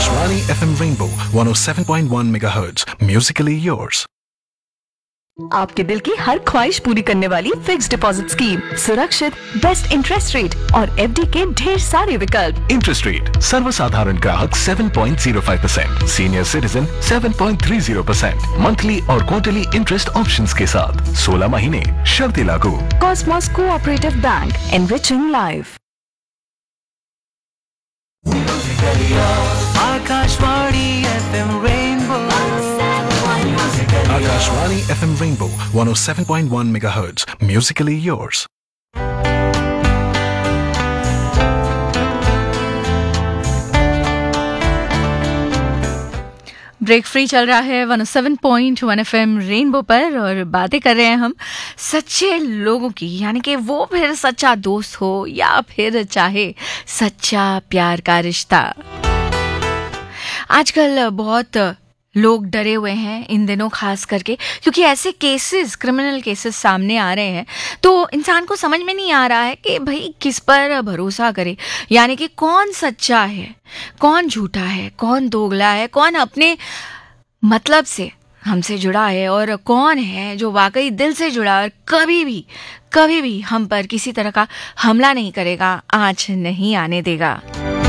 Akashvani FM Rainbow 107.1 MHz. Musically yours. आपके दिल की हर ख्वाहिश पूरी करने वाली फिक्स्ड डिपॉजिट स्कीम, सुरक्षित, बेस्ट इंटरेस्ट रेट और एफडी के ढेर सारे विकल्प। इंटरेस्ट रेट सर्वसाधारण ग्राहक 7.05%, सीनियर सिटीजन 7.30%, मंथली और क्वार्टरली इंटरेस्ट ऑप्शंस के साथ 16 महीने, शर्तें लागू। Cosmos cooperative bank, enriching life. Akashvani FM rainbow, Akashvani FM Rainbow 107.1 MHz. Musically yours. Break free चल रहा है 107.1 FM रेनबो पर और बातें कर रहे हैं हम सच्चे लोगों की, यानी कि वो फिर सच्चा दोस्त हो या फिर चाहे सच्चा प्यार का रिश्ता। आजकल बहुत लोग डरे हुए हैं इन दिनों, खास करके क्योंकि ऐसे केसेस, क्रिमिनल केसेस सामने आ रहे हैं, तो इंसान को समझ में नहीं आ रहा है कि भाई किस पर भरोसा करे, यानी कि कौन सच्चा है, कौन झूठा है, कौन दोगला है, कौन अपने मतलब से हमसे जुड़ा है और कौन है जो वाकई दिल से जुड़ा और कभी भी हम पर किसी तरह का हमला नहीं करेगा, आँच नहीं आने देगा।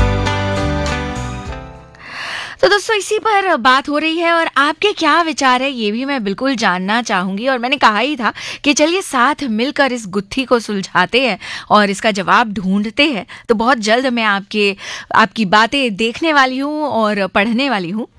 तो दोस्तों, इसी पर बात हो रही है और आपके क्या विचार है ये भी मैं बिल्कुल जानना चाहूंगी। और मैंने कहा ही था कि चलिए साथ मिलकर इस गुत्थी को सुलझाते हैं और इसका जवाब ढूंढते हैं। तो बहुत जल्द मैं आपकी बातें देखने वाली हूँ और पढ़ने वाली हूँ।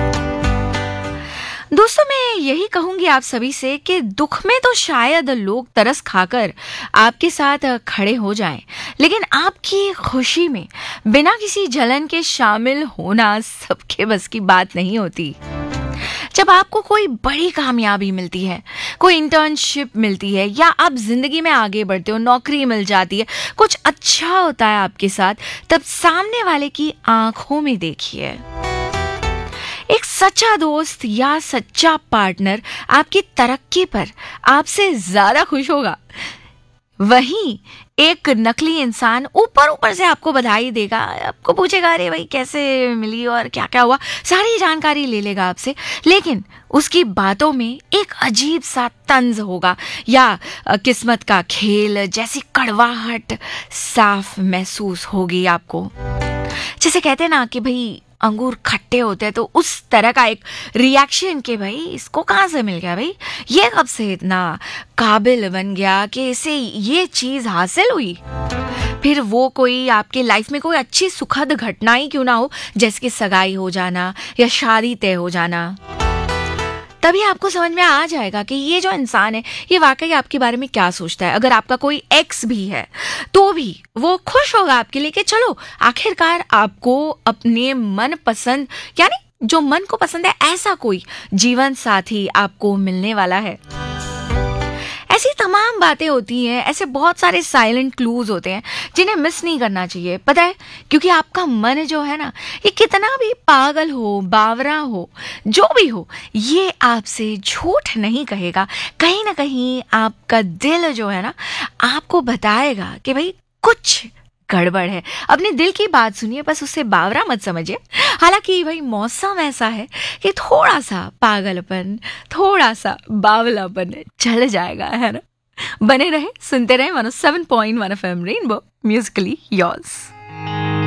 दोस्तों, मैं यही कहूंगी आप सभी से कि दुख में तो शायद लोग तरस खाकर आपके साथ खड़े हो जाएं, लेकिन आपकी खुशी में बिना किसी जलन के शामिल होना सबके बस की बात नहीं होती। जब आपको कोई बड़ी कामयाबी मिलती है, कोई इंटर्नशिप मिलती है या आप जिंदगी में आगे बढ़ते हो, नौकरी मिल जाती है, कुछ अच्छा होता है आपके साथ, तब सामने वाले की आंखों में देखिए, एक सच्चा दोस्त या सच्चा पार्टनर आपकी तरक्की पर आपसे ज्यादा खुश होगा। वहीं एक नकली इंसान ऊपर से आपको बधाई देगा, आपको पूछेगा अरे भाई कैसे मिली और क्या क्या हुआ, सारी जानकारी ले लेगा आपसे, लेकिन उसकी बातों में एक अजीब सा तंज होगा या किस्मत का खेल जैसी कड़वाहट साफ महसूस होगी आपको। जैसे कहते हैं ना कि भाई अंगूर खट्टे होते हैं, तो उस तरह का एक रिएक्शन कि भाई इसको कहाँ से मिल गया, भाई ये कब से इतना काबिल बन गया कि इसे ये चीज हासिल हुई। फिर वो कोई आपके लाइफ में कोई अच्छी सुखद घटना ही क्यों ना हो, जैसे कि सगाई हो जाना या शादी तय हो जाना, तभी आपको समझ में आ जाएगा कि ये जो इंसान है ये वाकई आपके बारे में क्या सोचता है। अगर आपका कोई एक्स भी है तो भी वो खुश होगा आपके लिए कि चलो आखिरकार आपको अपने मन पसंद, यानी जो मन को पसंद है, ऐसा कोई जीवन साथी आपको मिलने वाला है। ऐसी तमाम बातें होती हैं, ऐसे बहुत सारे साइलेंट क्लूज होते हैं जिन्हें मिस नहीं करना चाहिए। पता है, क्योंकि आपका मन जो है ना, ये कितना भी पागल हो, बावरा हो, जो भी हो, ये आपसे झूठ नहीं कहेगा। कहीं ना कहीं आपका दिल जो है ना आपको बताएगा कि भाई कुछ गड़बड़ है। अपने दिल की बात सुनिए, बस उससे बावरा मत समझिए। हालांकि भाई मौसम ऐसा है कि थोड़ा सा पागलपन, थोड़ा सा बावलापन चल जाएगा, है ना। बने रहे, सुनते रहे 107.1 FM रेनबो, म्यूजिकली योर्स।